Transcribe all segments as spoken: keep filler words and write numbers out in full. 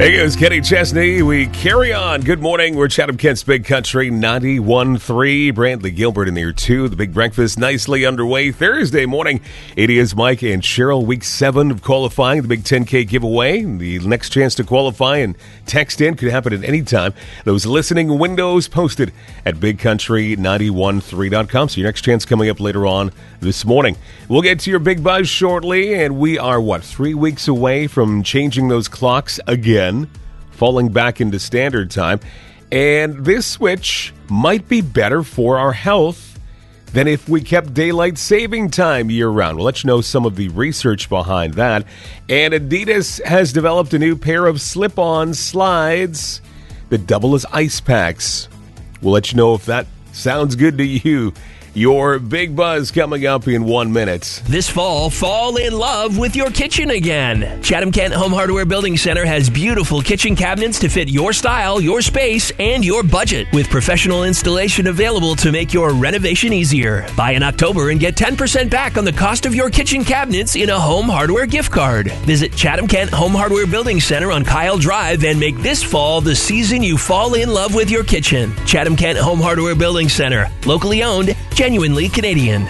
Hey, it's Kenny Chesney. We carry on. Good morning. We're Chatham Kent's Big Country ninety-one point three. Brantley Gilbert in there, too. The Big Breakfast nicely underway. Thursday morning, it is Mike and Cheryl. Week seven of qualifying. The Big ten K giveaway. The next chance to qualify and text in could happen at any time. Those listening windows posted at big country nine one three dot com. So your next chance coming up later on this morning. We'll get to your Big Buzz shortly. And we are, what, three weeks away from changing those clocks again. Falling back into standard time. And this switch might be better for our health than if we kept daylight saving time year-round. We'll let you know some of the research behind that. And Adidas has developed a new pair of slip-on slides that double as ice packs. We'll let you know if that sounds good to you. Your Big Buzz coming up in one minute. This fall, fall in love with your kitchen again. Chatham Kent Home Hardware Building Center has beautiful kitchen cabinets to fit your style, your space, and your budget, with professional installation available to make your renovation easier. Buy in October and get ten percent back on the cost of your kitchen cabinets in a home hardware gift card. Visit Chatham Kent Home Hardware Building Center on Kyle Drive and make this fall the season you fall in love with your kitchen. Chatham Kent Home Hardware Building Center, locally owned, genuinely Canadian.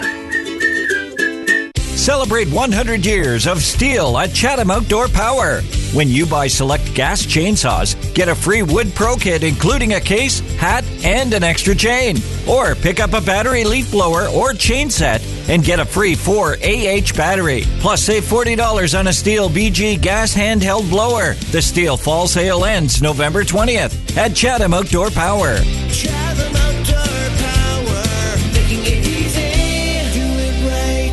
Celebrate one hundred years of Stihl at Chatham Outdoor Power. When you buy select gas chainsaws, get a free Wood Pro kit including a case, hat, and an extra chain. Or pick up a battery leaf blower or chain set and get a free four A H battery. Plus save forty dollars on a Stihl B G gas handheld blower. The Stihl fall sale ends November twentieth at Chatham Outdoor Power. Chatham Outdoor Power, making it easy, do it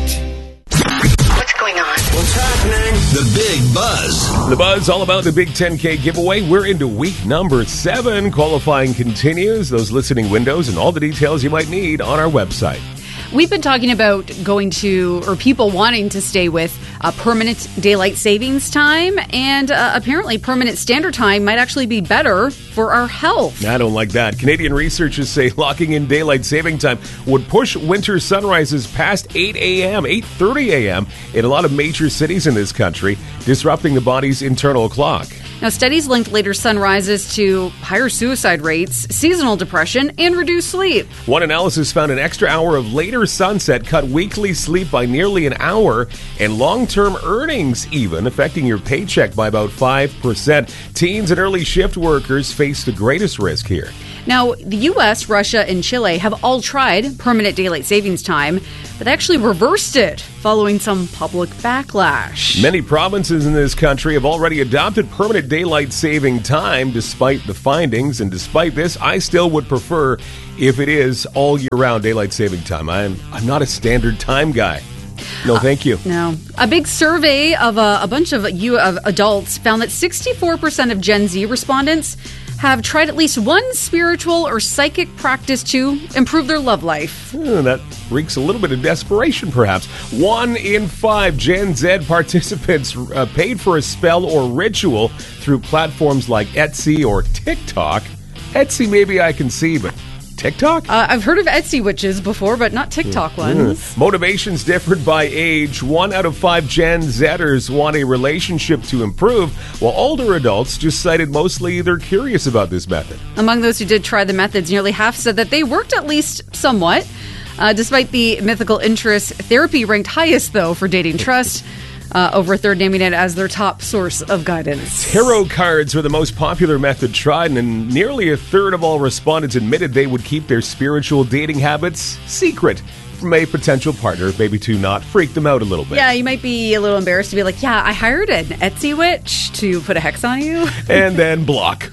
right. What's going on? What's happening? The Big Buzz. The Buzz, all about the Big ten K giveaway. We're into week number seven. Qualifying continues. Those listening windows and all the details you might need on our website. We've been talking about going to, or people wanting to stay with, uh, permanent daylight savings time, and uh, apparently permanent standard time might actually be better for our health. I don't like that. Canadian researchers say locking in daylight saving time would push winter sunrises past eight a.m., eight thirty a.m. in a lot of major cities in this country, disrupting the body's internal clock. Now, studies linked later sunrises to higher suicide rates, seasonal depression, and reduced sleep. One analysis found an extra hour of later sunset cut weekly sleep by nearly an hour, and long-term earnings even, affecting your paycheck by about five percent. Teens and early shift workers face the greatest risk here. Now, the U S, Russia, and Chile have all tried permanent daylight savings time, but actually reversed it following some public backlash. Many provinces in this country have already adopted permanent daylight saving time despite the findings, and despite this, I still would prefer if it is all year round daylight saving time. I'm I'm not a standard time guy. No, thank you. Uh, no. A big survey of a, a bunch of, you, of adults found that sixty-four percent of Gen Z respondents have tried at least one spiritual or psychic practice to improve their love life. Hmm, that reeks a little bit of desperation, perhaps. One in five Gen Z participants uh, paid for a spell or ritual through platforms like Etsy or TikTok. Etsy, maybe I can see, but TikTok? Uh, I've heard of Etsy witches before, but not TikTok mm-hmm. ones. Motivations differed by age. One out of five Gen Zers want a relationship to improve, while older adults just cited mostly they're curious about this method. Among those who did try the methods, nearly half said that they worked at least somewhat. Uh, despite the mythical interest, therapy ranked highest, though, for dating trust. Uh, over a third naming it as their top source of guidance. Tarot cards were the most popular method tried, and nearly a third of all respondents admitted they would keep their spiritual dating habits secret from a potential partner, maybe to not freak them out a little bit. Yeah, you might be a little embarrassed to be like, yeah, I hired an Etsy witch to put a hex on you. And then block.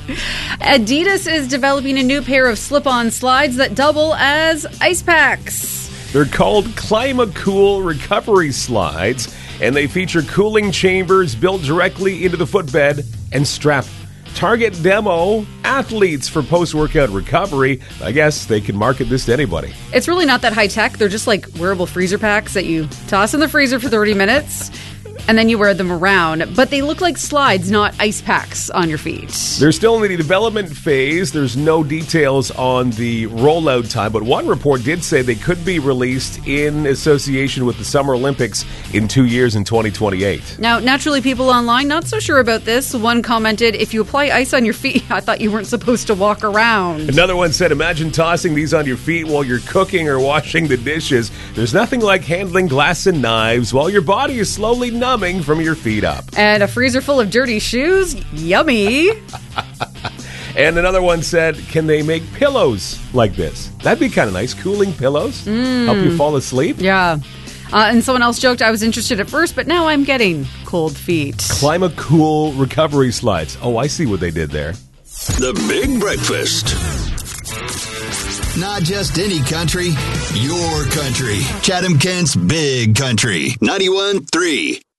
Adidas is developing a new pair of slip-on slides that double as ice packs. They're called ClimaCool Recovery Slides, and they feature cooling chambers built directly into the footbed and strap. Target demo athletes for post-workout recovery. I guess they can market this to anybody. It's really not that high-tech. They're just like wearable freezer packs that you toss in the freezer for thirty minutes. and then you wear them around. But they look like slides, not ice packs on your feet. They're still in the development phase. There's no details on the rollout time, but one report did say they could be released in association with the Summer Olympics in two years in twenty twenty-eight. Now, naturally, people online not so sure about this. One commented, if you apply ice on your feet, I thought you weren't supposed to walk around. Another one said, imagine tossing these on your feet while you're cooking or washing the dishes. There's nothing like handling glass and knives while your body is slowly numbing from your feet up. And a freezer full of dirty shoes? Yummy. And another one said, can they make pillows like this? That'd be kind of nice. Cooling pillows. Mm. Help you fall asleep. Yeah. Uh, and someone else joked I was interested at first, but now I'm getting cold feet. Climacool recovery slides. Oh, I see what they did there. The Big Breakfast. Not just any country, your country. Chatham Kent's Big Country. ninety-one point three.